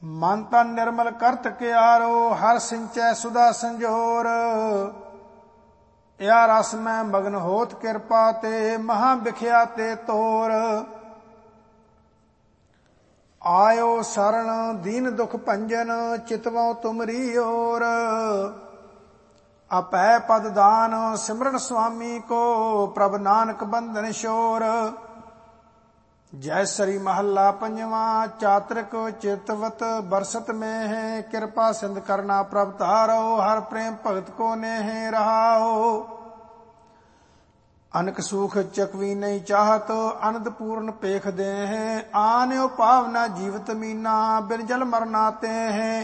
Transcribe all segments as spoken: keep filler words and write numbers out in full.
ਮਨ ਤਨ ਨਿਰਮਲ ਕਰਤ ਕਿਆਰੋ, ਹਰ ਸਿੰਚੈ ਸੁਦਾ ਸੰਜੋਰ। या रस में मगन होत कृपा ते, महा बिख्या ते तोर। आयो शरण दीन दुख भंजन, चितवो तुमरी ओर। अपै पद दान सिमरन स्वामी को, प्रभ नानक बंधन शोर। जय श्री महला पंजवा, चातृक चितवत बरसत में है। कृपा सिंध करना प्रभ तारो, हर प्रेम भगत को नेह रहाओ। अनक सुख चकवी नहीं चाहत, अनंद पूर्ण पेख दे हैं। आन्यो पावना जीवत मीना, बिन जल मरनाते हैं।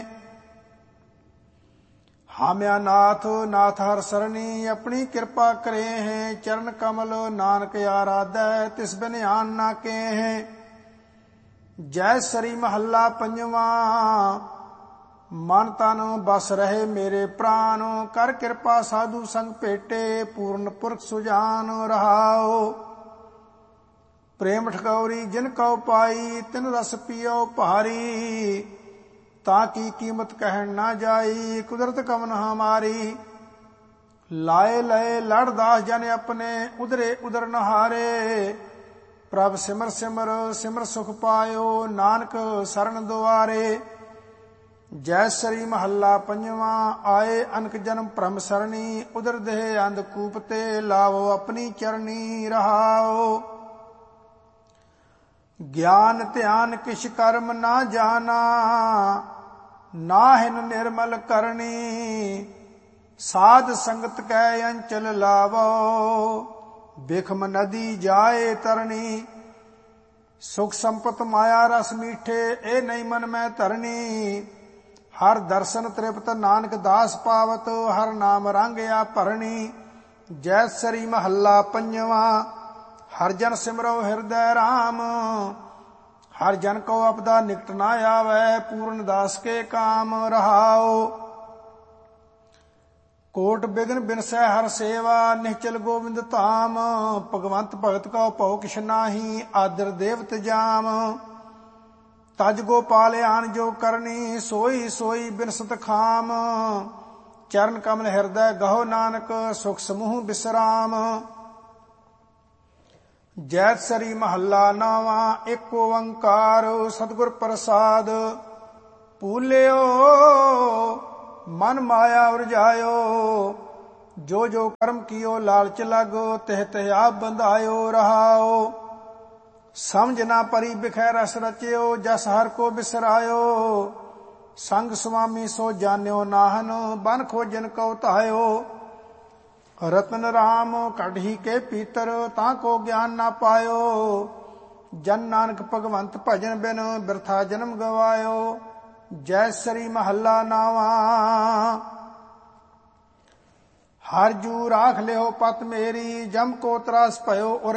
हाम्या नाथ नाथ हर सरनी, अपनी कृपा करे हैं। चरण कमल नानक आराधै, तिस बिन आन ना के हैं। जय श्री महला पंजवा, मन तन बस रहे मेरे प्राण। कर कृपा साधु संग भेटे, पूर्ण पुरख सुजान रहाओ। प्रेम ठगौरी जिन कौ पाई, तिन रस पियो भारी। ताकि कीमत कहन ना जाई, कुदरत कवन हमारी। लाए लय लड़दास जन अपने, उदरे उदर नहारे। प्रभ सिमर सिमर सिमर सुख पायो, नानक शरण दुआरे। जय श्री महला पंजवा, आए अनक जन्म भ्रम सरणी। उदर देह अंधकूप ते, लावो अपनी चरणी रहाओ। ज्ञान ध्यान किछ कर्म ना जाना, नाहिन निर्मल करनी। साध संगत कै अंचल लावो, बिखम नदी जाए तरनी। सुख संपत माया रस मीठे, ए नहीं मन में धरनी। हर दर्शन तृप्त नानक दास पावत, हर नाम रंगया भरणी। जय श्री महला पंजवा, हर जन सिमरो हृदय राम। हर जन को अपदा निकट ना आवे, पूर्ण दास के काम रहाओ। कोट बिघन बिनसै हर सेवा, निश्चल गोविंद धाम। भगवंत भगत को भौ किछ नाही, आदर देवत जाम। तज गोपाल आन जो करनी, सोई सोई बिनसत खाम। चरण कमल हृदय गहो नानक, सुख समूह विश्राम। जय श्री महला नावा, एक ओंकार सतगुर प्रसाद। पूल्यो मन माया उरजायो, जो जो कर्म कियो लालच लगो। तिह तिह आप बंधायो रहाओ। समझ ना परी बिखै रस रच्यो, जस हर को बिसरायो। संग स्वामी सो जान्यो नाहन, बन खोजन को तायो। रतन राम कढ़ी के पीतर, ताको ज्ञान ना पायो। जन नानक भगवंत भजन बिन, बिरथा जन्म गवायो। जय श्री महला नावा, हर जू राख लियो पत मेरी। जम को त्रास भयो